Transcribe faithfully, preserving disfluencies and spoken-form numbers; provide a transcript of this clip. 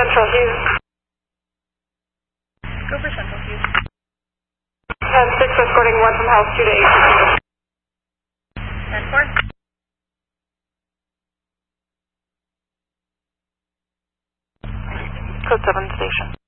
Central Hughes. Go for Central Hughes. ten six escorting one from house two to eight. ten four. Code seven station.